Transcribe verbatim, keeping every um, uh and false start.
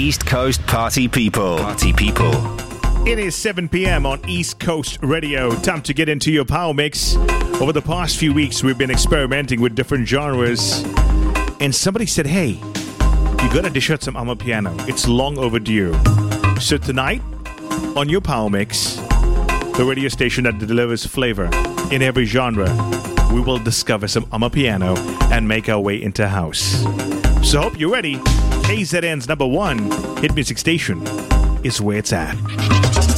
East Coast Party People. Party People. It is seven p.m. on East Coast Radio. Time to get into your Power Mix. Over the past few weeks, we've been experimenting with different genres. And somebody said, hey, you gotta dish out some Amapiano. It's long overdue. So tonight, on your Power Mix, the radio station that delivers flavor in every genre, we will discover some Amapiano and make our way into house. So hope you're ready. K Z N's number one hit music station is where it's at.